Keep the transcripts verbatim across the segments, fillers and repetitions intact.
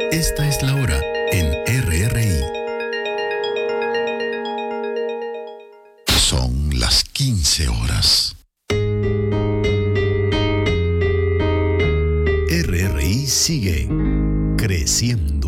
Esta es la hora en R R I. Son las quince horas. R R I sigue creciendo.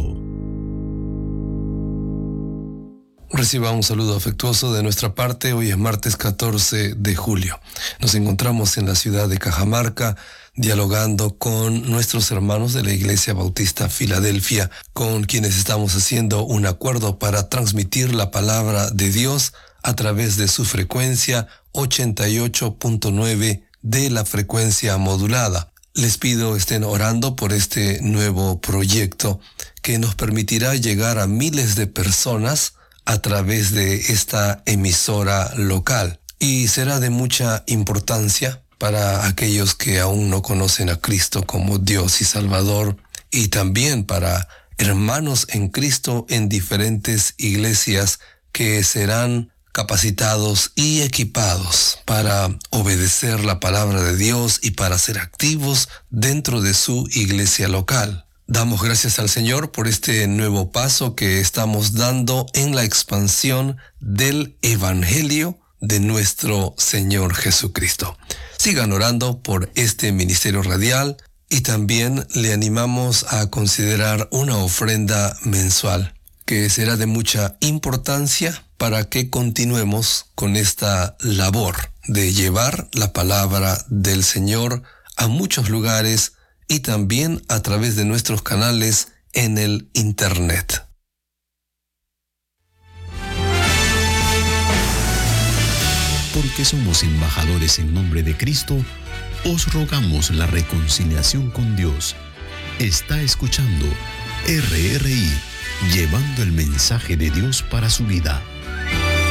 Reciba un saludo afectuoso de nuestra parte. Hoy es martes catorce de julio. Nos encontramos en la ciudad de Cajamarca, dialogando con nuestros hermanos de la Iglesia Bautista Filadelfia, con quienes estamos haciendo un acuerdo para transmitir la palabra de Dios a través de su frecuencia ochenta y ocho punto nueve de la frecuencia modulada. Les pido estén orando por este nuevo proyecto que nos permitirá llegar a miles de personas a través de esta emisora local, y será de mucha importancia para aquellos que aún no conocen a Cristo como Dios y Salvador, y también para hermanos en Cristo en diferentes iglesias que serán capacitados y equipados para obedecer la palabra de Dios y para ser activos dentro de su iglesia local. Damos gracias al Señor por este nuevo paso que estamos dando en la expansión del Evangelio de nuestro Señor Jesucristo. Sigan orando por este ministerio radial y también le animamos a considerar una ofrenda mensual que será de mucha importancia para que continuemos con esta labor de llevar la palabra del Señor a muchos lugares y también a través de nuestros canales en el Internet. Porque somos embajadores en nombre de Cristo, os rogamos la reconciliación con Dios. Está escuchando R R I, llevando el mensaje de Dios para su vida.